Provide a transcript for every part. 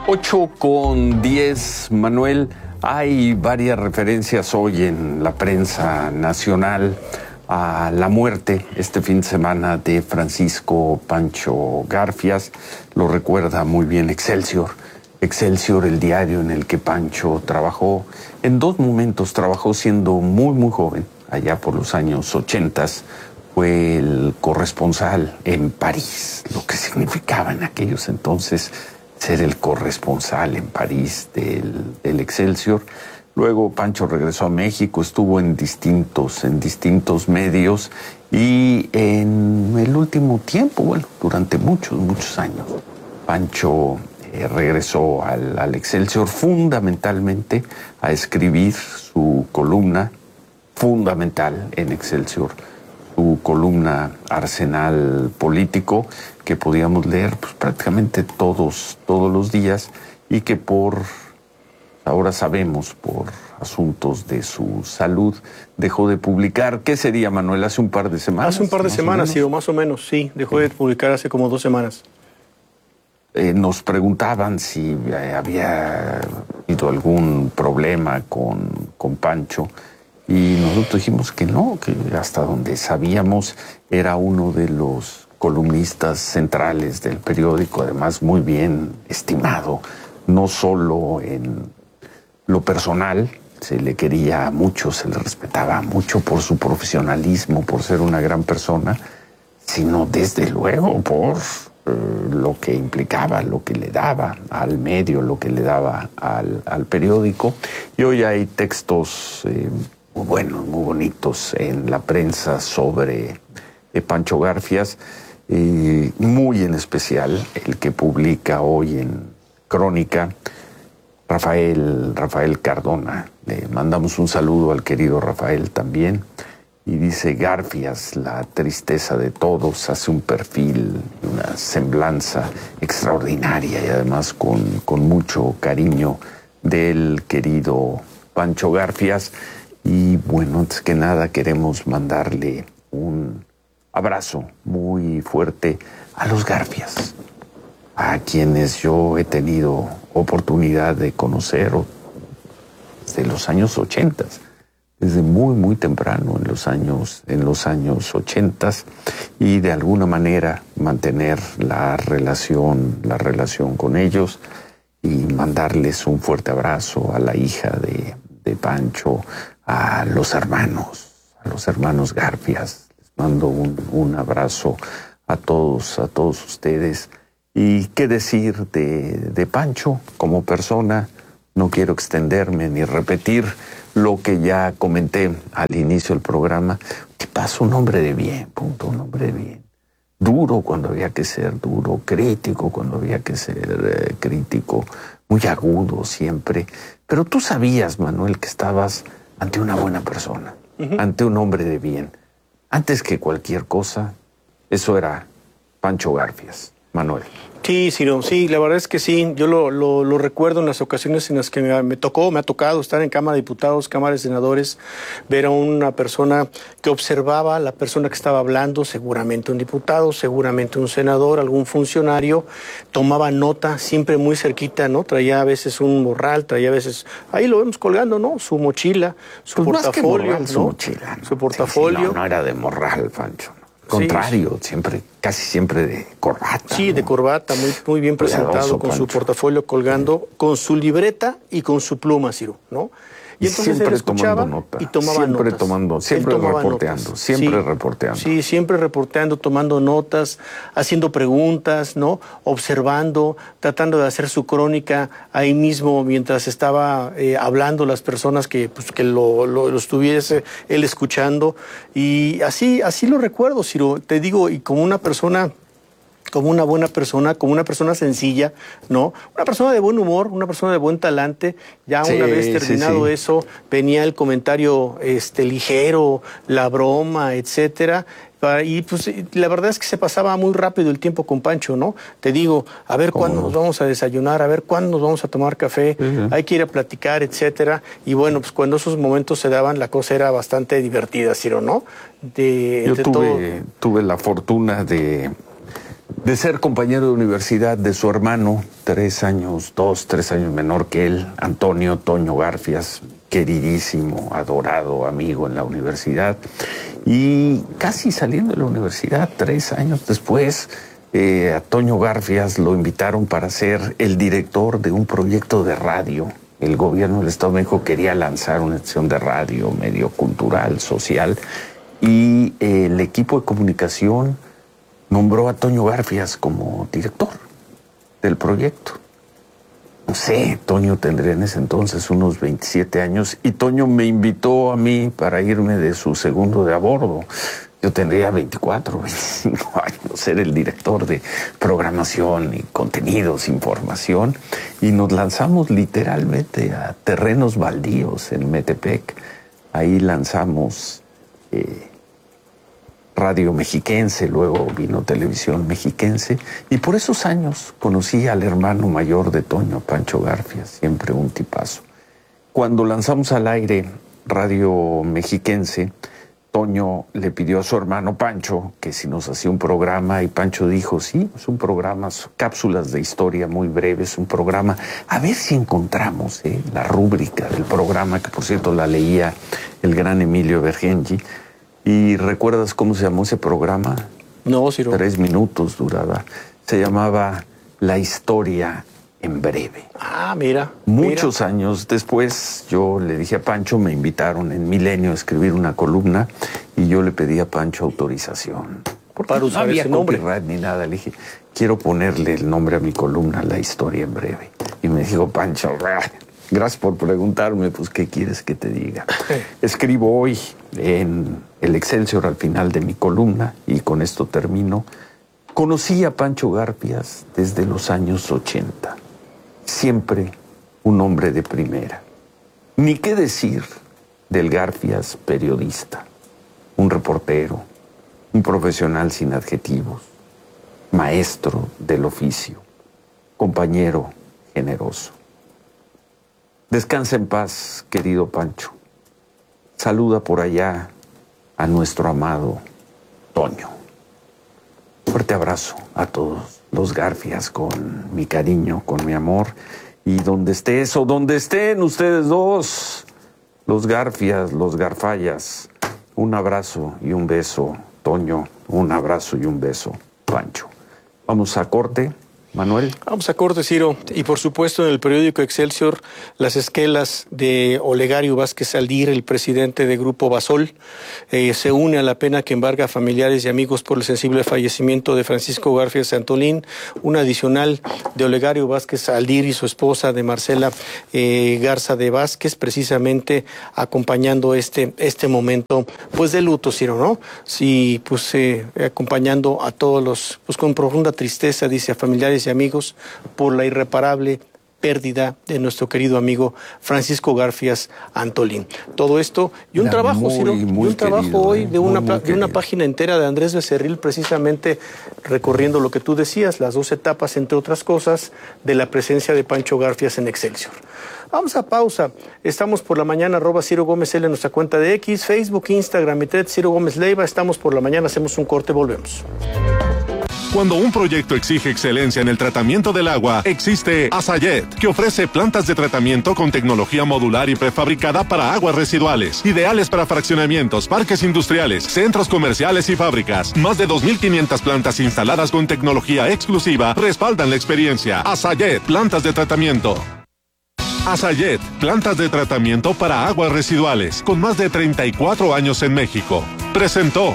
8:10, Manuel. Hay varias referencias hoy en la prensa nacional a la muerte este fin de semana de Francisco Pancho Garfias. Lo recuerda muy bien Excelsior. Excelsior, el diario en el que Pancho trabajó. En dos momentos trabajó siendo muy joven, allá por los años 80. Fue el corresponsal en París, lo que significaba en aquellos entonces ser el corresponsal en París del Excelsior. Luego Pancho regresó a México, estuvo en distintos medios y en el último tiempo, bueno, durante muchos años, Pancho regresó al Excelsior fundamentalmente a escribir su columna fundamental en Excelsior, su columna Arsenal Político, que podíamos leer pues, prácticamente todos los días y que ahora sabemos, por asuntos de su salud, dejó de publicar. ¿Qué sería, Manuel? ¿Hace un par de semanas? Hace un par de semanas, sí, o más o menos, sí. Dejó de publicar hace como 2 semanas. Nos preguntaban si había habido algún problema con Pancho. Y nosotros dijimos que no, que hasta donde sabíamos era uno de los columnistas centrales del periódico, además muy bien estimado, no solo en lo personal, se le quería mucho, se le respetaba mucho por su profesionalismo, por ser una gran persona, sino desde luego por lo que implicaba, lo que le daba al medio, lo que le daba al periódico. Y hoy hay textos muy buenos, muy bonitos en la prensa sobre Pancho Garfias, muy en especial el que publica hoy en Crónica Rafael Cardona. Le mandamos un saludo al querido Rafael también. Y dice: Garfias, la tristeza de todos, hace un perfil, una semblanza extraordinaria y además con mucho cariño del querido Pancho Garfias. Y bueno, antes que nada queremos mandarle un abrazo muy fuerte a los Garfias, a quienes yo he tenido oportunidad de conocer desde los años 80, desde muy temprano en los años 80, y de alguna manera mantener la relación con ellos y mandarles un fuerte abrazo a la hija de Pancho, a los hermanos Garfias. Les mando un abrazo a todos ustedes. Y qué decir de Pancho como persona. No quiero extenderme ni repetir lo que ya comenté al inicio del programa. ¿Qué pasa? Un hombre de bien, punto, un hombre de bien. Duro cuando había que ser duro, crítico cuando había que ser crítico, muy agudo siempre. Pero tú sabías, Manuel, que estabas ante una buena persona, ante un hombre de bien. Antes que cualquier cosa, eso era Pancho Garfias, Manuel. Sí, Ciro, sí, la verdad es que sí. Yo lo recuerdo en las ocasiones en las que me ha tocado estar en Cámara de Diputados, Cámara de Senadores, ver a una persona que observaba a la persona que estaba hablando, seguramente un diputado, seguramente un senador, algún funcionario, tomaba nota, siempre muy cerquita, ¿no? Traía a veces un morral, traía a veces, ahí lo vemos colgando, ¿no? Su mochila, su portafolio, más que morral, ¿no? Su mochila, ¿no? Su portafolio. Sí, no era de morral, Pancho. Contrario, sí. Casi siempre de corbata. Sí, ¿no? De corbata, muy bien presentado, con Pancho, su portafolio colgando, sí, con su libreta y con su pluma, Ciro, ¿no? Y entonces siempre él escuchaba nota, y tomaba notas. Siempre reporteando. Sí, siempre reporteando, tomando notas, haciendo preguntas, ¿no? Observando, tratando de hacer su crónica ahí mismo mientras estaba hablando las personas que lo estuviese él escuchando. Y así lo recuerdo, Ciro, te digo, y como una persona, como una buena persona, como una persona sencilla, ¿no? Una persona de buen humor, una persona de buen talante. Ya una vez terminado eso, venía el comentario ligero, la broma, etcétera. Y pues la verdad es que se pasaba muy rápido el tiempo con Pancho, ¿no? Te digo, a ver cuándo nos vamos a desayunar, a ver cuándo nos vamos a tomar café, hay que ir a platicar, etcétera. Y bueno, pues cuando esos momentos se daban, la cosa era bastante divertida, Ciro, ¿no? Yo tuve la fortuna de de ser compañero de universidad de su hermano, 3 años menor que él, Antonio Toño Garfias, queridísimo, adorado amigo en la universidad. Y casi saliendo de la universidad, 3 años después, a Toño Garfias lo invitaron para ser el director de un proyecto de radio. El gobierno del Estado de México quería lanzar una estación de radio, medio cultural, social, y el equipo de comunicación nombró a Toño Garfias como director del proyecto. No sé, Toño tendría en ese entonces unos 27 años y Toño me invitó a mí para irme de su segundo de a bordo. Yo tendría 24, 25 años, ser el director de programación y contenidos, información, y nos lanzamos literalmente a terrenos baldíos en Metepec. Ahí lanzamos Radio Mexiquense, luego vino Televisión Mexiquense, y por esos años conocí al hermano mayor de Toño, Pancho Garfias, siempre un tipazo. Cuando lanzamos al aire Radio Mexiquense, Toño le pidió a su hermano Pancho que si nos hacía un programa, y Pancho dijo, sí, es un programa, cápsulas de historia muy breves, un programa, a ver si encontramos la rúbrica del programa, que por cierto la leía el gran Emilio Bergengi. ¿Y recuerdas cómo se llamó ese programa? No, Ciro. 3 minutos duraba. Se llamaba La Historia en Breve. Ah, mira. Muchos años después, yo le dije a Pancho, me invitaron en Milenio a escribir una columna y yo le pedí a Pancho autorización. Porque para usar no había ese nombre copyright ni nada. Le dije, quiero ponerle el nombre a mi columna, La Historia en Breve. Y me dijo Pancho, gracias por preguntarme, pues, ¿qué quieres que te diga? Escribo hoy en el Excelsior al final de mi columna, y con esto termino. Conocí a Pancho Garfias desde los años 80. Siempre un hombre de primera. Ni qué decir del Garfias periodista. Un reportero, un profesional sin adjetivos, maestro del oficio, compañero generoso. Descansa en paz, querido Pancho. Saluda por allá a nuestro amado Toño. Fuerte abrazo a todos los Garfias, con mi cariño, con mi amor. Y donde estés o donde estén ustedes dos, los Garfias, los Garfallas, un abrazo y un beso, Toño. Un abrazo y un beso, Pancho. Vamos a corte. Manuel. Vamos a corte, Ciro. Y por supuesto en el periódico Excelsior, las esquelas de Olegario Vázquez Aldir, el presidente de Grupo Basol, se une a la pena que embarga a familiares y amigos por el sensible fallecimiento de Francisco Garfias Antolín. Una adicional de Olegario Vázquez Aldir y su esposa, de Marcela Garza de Vázquez, precisamente acompañando este momento pues de luto, Ciro, ¿no? Sí, pues acompañando a todos los, pues con profunda tristeza, dice, a familiares y amigos, por la irreparable pérdida de nuestro querido amigo Francisco Garfias Antolín. Todo esto y un trabajo, Ciro, y un trabajo hoy de una página entera de Andrés Becerril, precisamente recorriendo lo que tú decías, las 2 etapas, entre otras cosas, de la presencia de Pancho Garfias en Excelsior. Vamos a pausa. Estamos por la mañana, @Ciro Gómez L en nuestra cuenta de X, Facebook, Instagram y Thread, Ciro Gómez Leiva. Estamos por la mañana, hacemos un corte, volvemos. Cuando un proyecto exige excelencia en el tratamiento del agua, existe Asayet, que ofrece plantas de tratamiento con tecnología modular y prefabricada para aguas residuales, ideales para fraccionamientos, parques industriales, centros comerciales y fábricas. Más de 2.500 plantas instaladas con tecnología exclusiva respaldan la experiencia. Asayet, plantas de tratamiento. Asayet, plantas de tratamiento para aguas residuales, con más de 34 años en México. Presentó.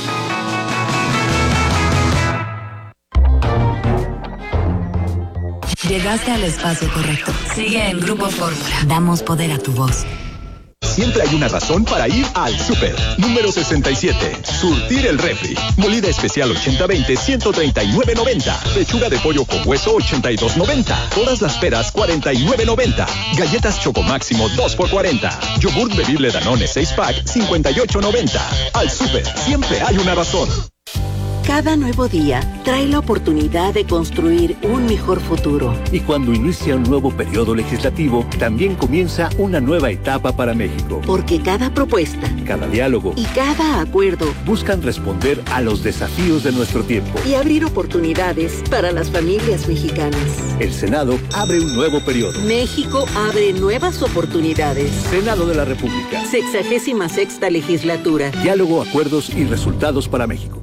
Llegaste al espacio correcto. Sigue en Grupo Fórmula. Damos poder a tu voz. Siempre hay una razón para ir al súper. Número 67. Surtir el refri. Molida especial 80-20, 139.90. Pechuga de pollo con hueso 82.90. Todas las peras 49.90. Galletas Choco Máximo 2 por 40. Yogurt bebible Danone 6 pack 58.90. Al súper siempre hay una razón. Cada nuevo día trae la oportunidad de construir un mejor futuro. Y cuando inicia un nuevo periodo legislativo, también comienza una nueva etapa para México. Porque cada propuesta, cada diálogo y cada acuerdo buscan responder a los desafíos de nuestro tiempo y abrir oportunidades para las familias mexicanas. El Senado abre un nuevo periodo. México abre nuevas oportunidades. Senado de la República. 66ª legislatura. Diálogo, acuerdos y resultados para México.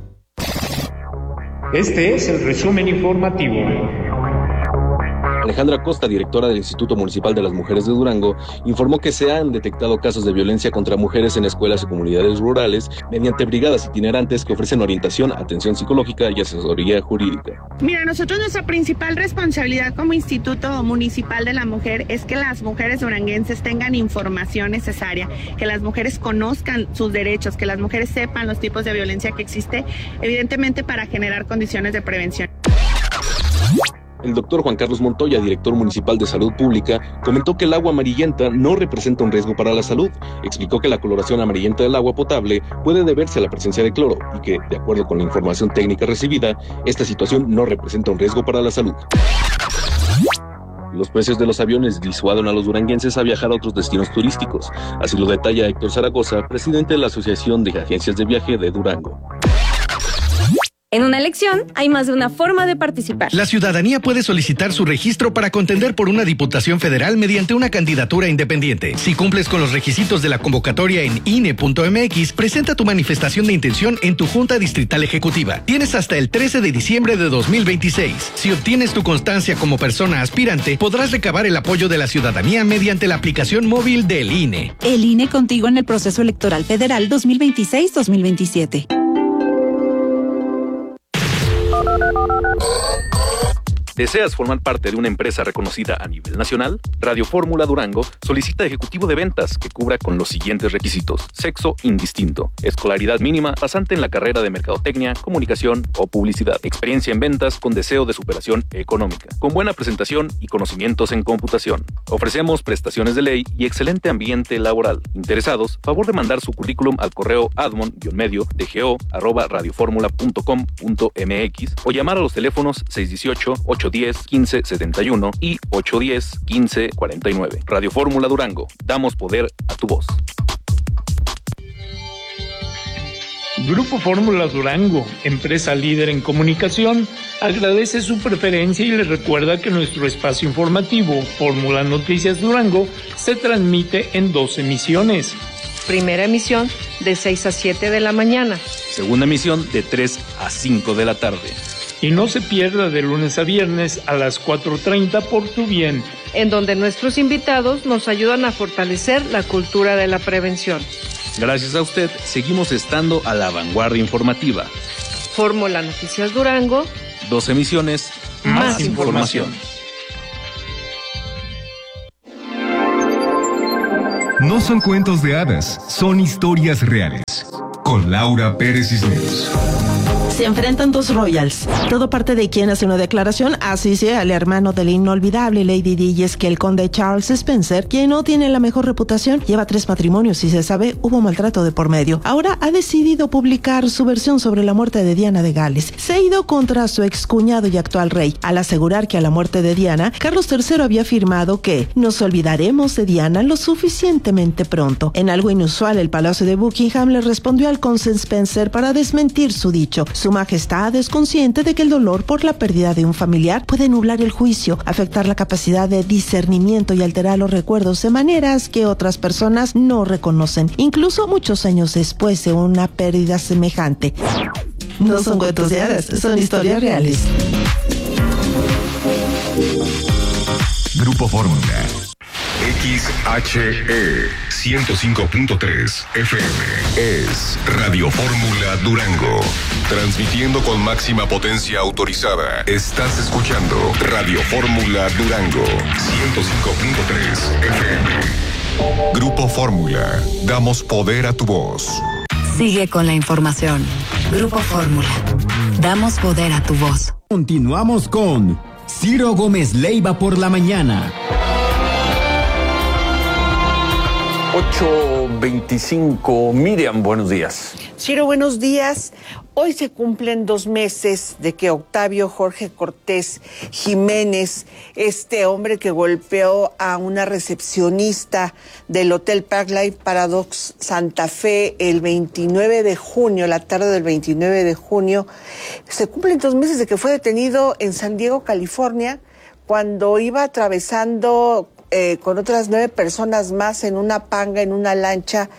Este es el resumen informativo. Alejandra Costa, directora del Instituto Municipal de las Mujeres de Durango, informó que se han detectado casos de violencia contra mujeres en escuelas y comunidades rurales mediante brigadas itinerantes que ofrecen orientación, atención psicológica y asesoría jurídica. Mira, nosotros nuestra principal responsabilidad como Instituto Municipal de la Mujer es que las mujeres duranguenses tengan información necesaria, que las mujeres conozcan sus derechos, que las mujeres sepan los tipos de violencia que existe, evidentemente para generar condiciones de prevención. El doctor Juan Carlos Montoya, director municipal de Salud Pública, comentó que el agua amarillenta no representa un riesgo para la salud. Explicó que la coloración amarillenta del agua potable puede deberse a la presencia de cloro y que, de acuerdo con la información técnica recibida, esta situación no representa un riesgo para la salud. Los precios de los aviones disuaden a los duranguenses a viajar a otros destinos turísticos. Así lo detalla Héctor Zaragoza, presidente de la Asociación de Agencias de Viaje de Durango. En una elección hay más de una forma de participar. La ciudadanía puede solicitar su registro para contender por una diputación federal mediante una candidatura independiente. Si cumples con los requisitos de la convocatoria en INE.mx, presenta tu manifestación de intención en tu Junta Distrital Ejecutiva. Tienes hasta el 13 de diciembre de 2026. Si obtienes tu constancia como persona aspirante, podrás recabar el apoyo de la ciudadanía mediante la aplicación móvil del INE. El INE contigo en el proceso electoral federal 2026-2027. ¿Deseas formar parte de una empresa reconocida a nivel nacional? Radio Fórmula Durango solicita ejecutivo de ventas que cubra con los siguientes requisitos: sexo indistinto, escolaridad mínima, pasante en la carrera de mercadotecnia, comunicación o publicidad, experiencia en ventas con deseo de superación económica, con buena presentación y conocimientos en computación. Ofrecemos prestaciones de ley y excelente ambiente laboral. Interesados, favor de mandar su currículum al correo admon-medio@radioformula.com.mx o llamar a los teléfonos 618-810-1571 y 810-1549. Radio Fórmula Durango. Damos poder a tu voz. Grupo Fórmula Durango, empresa líder en comunicación, agradece su preferencia y les recuerda que nuestro espacio informativo, Fórmula Noticias Durango, se transmite en 2 emisiones. Primera emisión de 6 a 7 de la mañana. Segunda emisión de 3 a 5 de la tarde. Y no se pierda de lunes a viernes a las 4:30 por Tu Bien, en donde nuestros invitados nos ayudan a fortalecer la cultura de la prevención. Gracias a usted, seguimos estando a la vanguardia informativa. Fórmula Noticias Durango. 2 emisiones, más información. No son cuentos de hadas, son historias reales. Con Laura Pérez Cisneros. Se enfrentan 2 royals. Todo parte de quien hace una declaración, así sea el hermano del inolvidable Lady Di, y es que el conde Charles Spencer, quien no tiene la mejor reputación, lleva 3 matrimonios y se sabe hubo maltrato de por medio. Ahora ha decidido publicar su versión sobre la muerte de Diana de Gales. Se ha ido contra su excuñado y actual rey, al asegurar que a la muerte de Diana, Carlos III había afirmado que nos olvidaremos de Diana lo suficientemente pronto. En algo inusual, el Palacio de Buckingham le respondió al conde Spencer para desmentir su dicho. Su Majestad es consciente de que el dolor por la pérdida de un familiar puede nublar el juicio, afectar la capacidad de discernimiento y alterar los recuerdos de maneras que otras personas no reconocen, incluso muchos años después de una pérdida semejante. No son cuentos de hadas, son historias reales. Grupo Fórmula. XHE 105.3 FM es Radio Fórmula Durango. Transmitiendo con máxima potencia autorizada. Estás escuchando Radio Fórmula Durango 105.3 FM. Grupo Fórmula. Damos poder a tu voz. Sigue con la información. Grupo Fórmula. Damos poder a tu voz. Continuamos con Ciro Gómez Leiva por la mañana. 8:25. Miriam, buenos días. Ciro, buenos días. Hoy se cumplen 2 meses de que Octavio Jorge Cortés Jiménez, este hombre que golpeó a una recepcionista del Hotel Park Paradox Santa Fe el 29 de junio, la tarde del 29 de junio, se cumplen 2 meses de que fue detenido en San Diego, California, cuando iba atravesando con otras 9 personas más en una panga, en una lancha,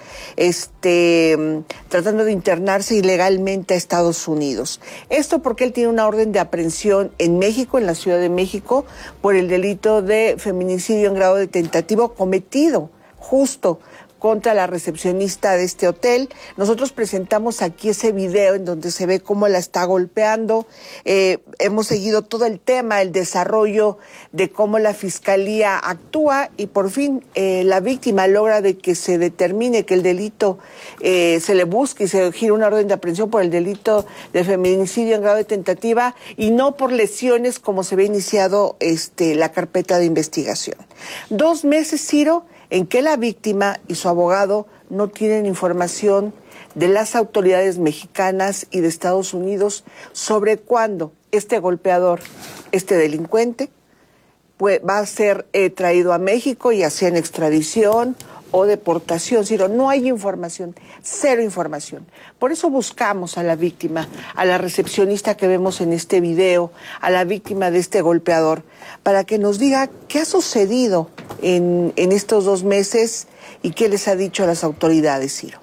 tratando de internarse ilegalmente a Estados Unidos. Esto porque él tiene una orden de aprehensión en México, en la Ciudad de México, por el delito de feminicidio en grado de tentativo cometido justo contra la recepcionista de este hotel. Nosotros presentamos aquí ese video en donde se ve cómo la está golpeando. Hemos seguido todo el tema, el desarrollo de cómo la fiscalía actúa y por fin la víctima logra de que se determine que el delito se le busque y se gira una orden de aprehensión por el delito de feminicidio en grado de tentativa y no por lesiones como se ve iniciado la carpeta de investigación. 2 meses, Ciro, en que la víctima y su abogado no tienen información de las autoridades mexicanas y de Estados Unidos sobre cuándo este golpeador, este delincuente, va a ser traído a México, ya sea en extradición o deportación. Ciro, no hay información, 0 información. Por eso buscamos a la víctima, a la recepcionista que vemos en este video, a la víctima de este golpeador, para que nos diga qué ha sucedido en estos 2 meses y qué les ha dicho a las autoridades, Ciro.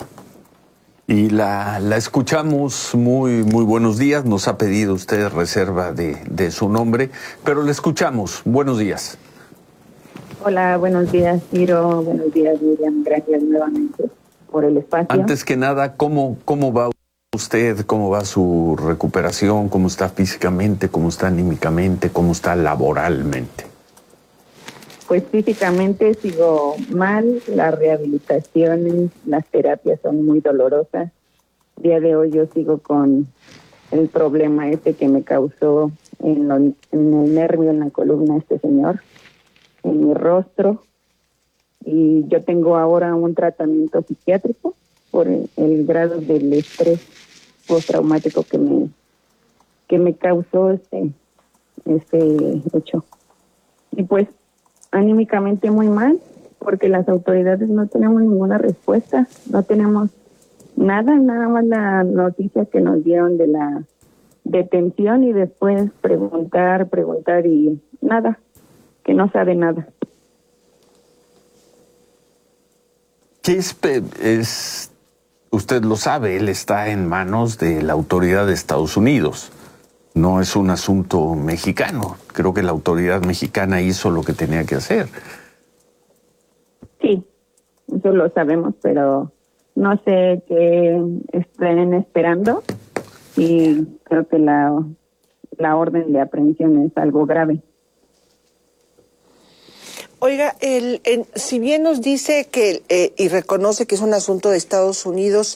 Y la escuchamos. Muy buenos días. Nos ha pedido usted reserva de su nombre, pero la escuchamos. Buenos días. Hola, buenos días, Ciro. Buenos días, Miriam. Gracias nuevamente por el espacio. Antes que nada, ¿cómo va usted? ¿Cómo va su recuperación? ¿Cómo está físicamente? ¿Cómo está anímicamente? ¿Cómo está laboralmente? Pues físicamente sigo mal. Las rehabilitaciones, las terapias son muy dolorosas. El día de hoy yo sigo con el problema que me causó en el nervio, en la columna este señor, en mi rostro, y yo tengo ahora un tratamiento psiquiátrico por el grado del estrés postraumático que me causó este hecho. Y pues anímicamente muy mal, porque las autoridades no tenemos ninguna respuesta, no tenemos nada más la noticia que nos dieron de la detención y después preguntar y nada, que no sabe nada. ¿Qué es? Usted lo sabe, él está en manos de la autoridad de Estados Unidos. No es un asunto mexicano. Creo que la autoridad mexicana hizo lo que tenía que hacer. Sí, eso lo sabemos, pero no sé qué estén esperando y creo que la orden de aprehensión es algo grave. Oiga, si bien nos dice que y reconoce que es un asunto de Estados Unidos,